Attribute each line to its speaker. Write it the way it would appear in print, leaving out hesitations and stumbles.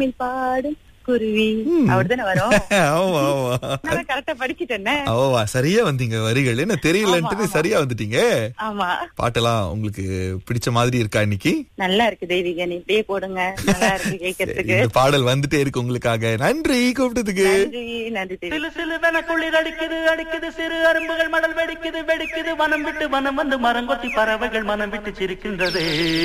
Speaker 1: பாடும் குருவி அப்படிதானே வரும்.
Speaker 2: ஆமா ஆமா.
Speaker 1: நான் கரெக்டா படிச்சுட்டேனே.
Speaker 2: ஓவா சரியா வந்தீங்க வரிகள். என்ன தெரியலன்ட்டு சரியா வந்துட்டீங்க.
Speaker 1: ஆமா.
Speaker 2: பாட்டெல்லாம் உங்களுக்கு பிடிச்ச மாதிரி இருக்கா இன்னைக்கு?
Speaker 1: நல்லா இருக்கு தெய்வீக, நீ இப்படியே போடுங்க. நல்லா இருக்கு கேட்கறதுக்கு.
Speaker 2: இந்த பாடல் வந்துட்டே இருக்கு உங்களுக்காக. நன்றி கூப்பிட்டதுக்கு.
Speaker 1: நன்றி நன்றி தெய்வீக.
Speaker 3: சிலு சிலுவென குளிர் அடிக்குது அடிக்குது, சிறு அரும்புகள் மணல் வெடிக்குது வெடிக்குது, வனம் விட்டு வனம் வந்து மரங்கொத்தி பறவைகள் மனம் விட்டு சிரிக்கின்றது.